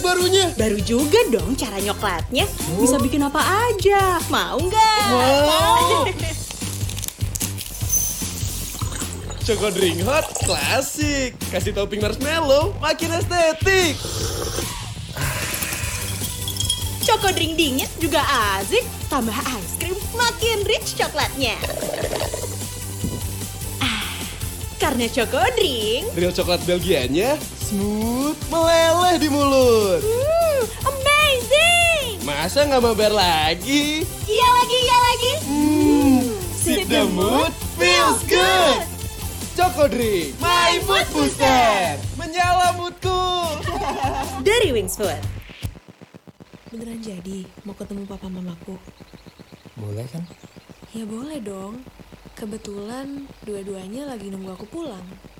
barunya? Baru juga dong cara nyoklatnya. Bisa bikin apa aja. Mau nggak? Wow. Choco Drink Hot klasik. Kasih topping marshmallow, makin estetik. Choco Drink dingin juga asik. Tambah ice cream, makin rich coklatnya. Karena Choco Drink, Real coklat Belgianya, smooth, meleleh di mulut. amazing! Masa nggak mabar lagi? Iya lagi. Sip the mood, feels good. Choco Drink, my mood booster. Menyala moodku. Dari Wings Food. Beneran jadi mau ketemu papa mamaku? Boleh kan? Ya boleh dong. Kebetulan dua-duanya lagi nunggu aku pulang.